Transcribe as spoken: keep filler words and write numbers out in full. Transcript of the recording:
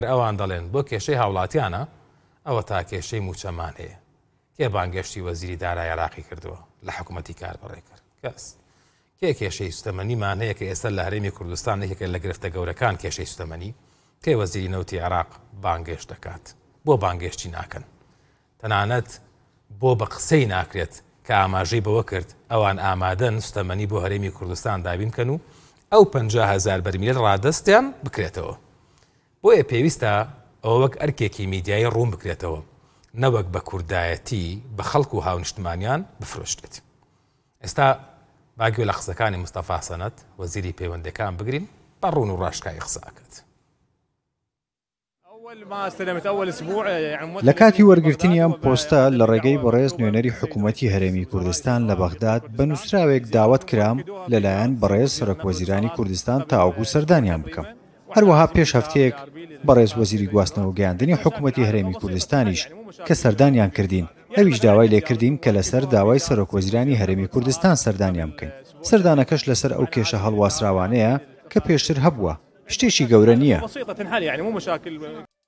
ئەوان دەڵێن بۆ کێشەی هاوڵاتیانە ئەوە تا کێشەی موچەمان هەیە. کێ بانگشتی وەزیری دارایی عێراقی کردووە لە حکوومەتی کاربڕێ کرد؟ کەس. کێ کێشەی سوتەمەنیمان هەیە کە ئێستا لە هەرێمی کوردستان یەکێکە لە گرفتە گەورەکان کێشەی سوتەمەنی؟ کێ وەزیری نەوتی عێراق بانگێشت دەکات؟ بۆ بانگێشتی ناکەن؟ تەنانەت بۆ بە قسەی ناکرێت کە ئاماژەی بەوە کرد ئەوان ئامادەن سوتەمەنی بۆ هەرێمی کوردستان دابین کەن و ئەو پەنجا هەزار بەرمیل ڕادەستیان بکرێتەوە. بۆیە پێویستە ئەوە وەک ئەرکێکی میدیایی ڕوون بکرێتەوە، نەوەک بە کوردایەتی بە خەڵک و هاونیشتمانیان بفرۆشتێت. ئێستا باگوێ لە قسەکانی مستەفا سەنەت وەزیری پەیوەندیەکان بگرین بە ڕوون و ڕاشکایی قسەکەت. لە کاتی وەرگرتنیان پۆستە لە ڕێگەی بەڕێز نوێنەری حکوومەتی هەرێمی کوردستان لە بەغداد بە نووسراوێک داوت کرام لەلایەن بەڕێز سەرۆکوەزیرانی کوردستان تاوەکو سەردانیان بکەم. هەروەها پێش هەفتەیەک بەڕێز وەزیری گواستنەوە گەیاندنی حکوومەتی هەرێمی کوردستانیش کە سەردانیان کردین ئەویش داوای لێکردین کە لەسەر داوای سەرۆکوەزیرانی هەرێمی کوردستان سەردانیان بکەین. سەردانەکەش لەسەر ئەو کێشە هەڵواسراوانەیە کە پێشتر هەبووە، شتێکی گەورە نییە.